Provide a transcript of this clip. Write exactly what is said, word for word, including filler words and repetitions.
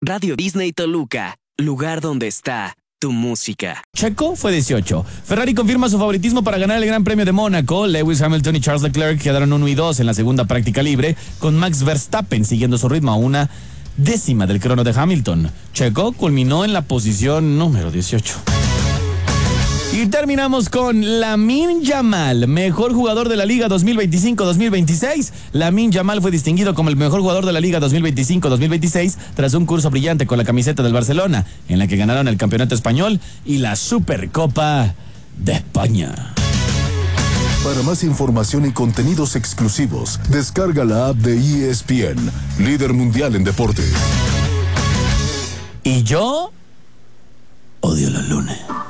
Radio Disney Toluca, lugar donde está tu música. Checo fue dieciocho. Ferrari confirma su favoritismo para ganar el Gran Premio de Mónaco. Lewis Hamilton y Charles Leclerc quedaron uno y dos en la segunda práctica libre, con Max Verstappen siguiendo su ritmo a una décima del crono de Hamilton. Checo culminó en la posición número dieciocho. Y terminamos con Lamine Yamal, mejor jugador de la Liga dos mil veinticinco dos mil veintiséis. Lamine Yamal fue distinguido como el mejor jugador de la Liga dos mil veinticinco dos mil veintiséis tras un curso brillante con la camiseta del Barcelona, en la que ganaron el Campeonato Español y la Supercopa de España. Para más información y contenidos exclusivos, descarga la app de E S P N, líder mundial en deportes. Y yo odio los lunes.